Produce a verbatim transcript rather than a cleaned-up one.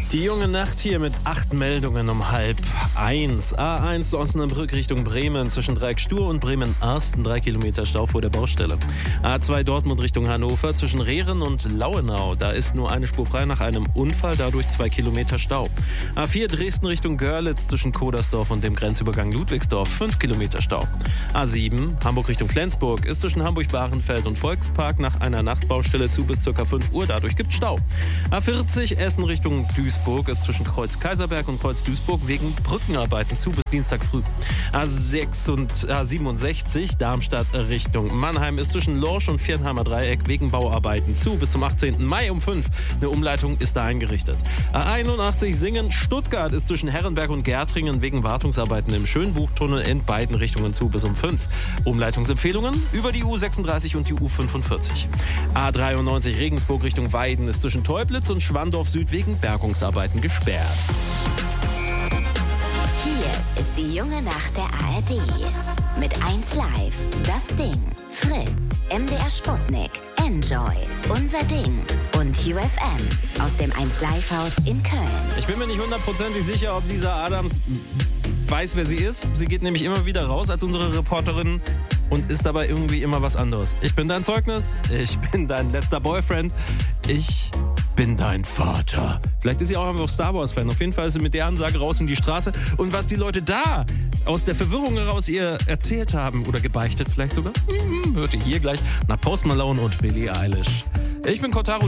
Die junge Nacht hier mit acht Meldungen um halb eins. A eins Osnabrück Richtung Bremen zwischen Dreieck-Stur und Bremen-Arsten. Drei Kilometer Stau vor der Baustelle. A zwei Dortmund Richtung Hannover zwischen Rehren und Lauenau. Da ist nur eine Spur frei nach einem Unfall, dadurch zwei Kilometer Stau. A vier Dresden Richtung Görlitz zwischen Kodersdorf und dem Grenzübergang Ludwigsdorf. Fünf Kilometer Stau. A sieben Hamburg Richtung Flensburg ist zwischen Hamburg-Bahrenfeld und Volkspark nach einer Nachtbaustelle zu bis ca. fünf Uhr. Dadurch gibt Stau. A vierzig Essen Richtung Duisburg ist zwischen Kreuz Kaiserberg und Kreuz Duisburg wegen Brückenarbeiten zu bis Dienstag früh. A sechs und A siebenundsechzig Darmstadt Richtung Mannheim ist zwischen Lorsch und Viernheimer Dreieck wegen Bauarbeiten zu bis zum achtzehnten Mai um fünf. Eine Umleitung ist da eingerichtet. A einundachtzig Singen Stuttgart ist zwischen Herrenberg und Gärtringen wegen Wartungsarbeiten im Schönbuchtunnel in beiden Richtungen zu bis um fünf. Umleitungsempfehlungen über die U sechsunddreißig und die U fünfundvierzig. A dreiundneunzig Regensburg Richtung Weiden ist zwischen Teublitz und Schwandorf Süd wegen Bergungsarbeiten gesperrt. Hier ist die junge Nacht der A R D. Mit eins Live, Das Ding, Fritz, M D R Sputnik, Enjoy, Unser Ding und U F M aus dem eins Live Haus in Köln. Ich bin mir nicht hundertprozentig sicher, ob Lisa Adams weiß, wer sie ist. Sie geht nämlich immer wieder raus als unsere Reporterin und ist dabei irgendwie immer was anderes. Ich bin dein Zeugnis, ich bin dein letzter Boyfriend, ich bin dein Vater. Vielleicht ist sie auch einfach Star Wars-Fan. Auf jeden Fall ist sie mit der Ansage raus in die Straße. Und was die Leute da aus der Verwirrung heraus ihr erzählt haben oder gebeichtet vielleicht sogar, hört ihr hier gleich nach Post Malone und Billie Eilish. Ich bin Kotaro.